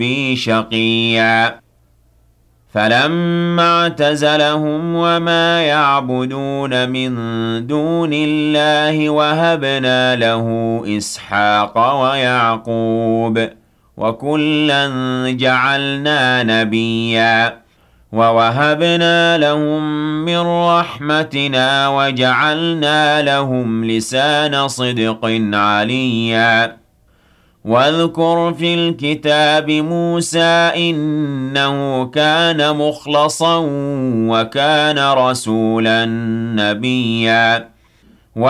رَبِّي شَقِيًّا فَلَمَّا اعْتَزَلَهُمْ وَمَا يَعْبُدُونَ مِن دُونِ اللَّهِ وَهَبْنَا لَهُ إِسْحَاقَ وَيَعْقُوبَ وَكُلًّا جَعَلْنَا نَبِيًّا وَوَهَبْنَا لَهُم مِّن رَّحْمَتِنَا وَجَعَلْنَا لَهُمْ لِسَانَ صِدْقٍ عَلِيًّا واذكر في الكتاب موسى إنه كان مخلصا وكان رسولا نبيا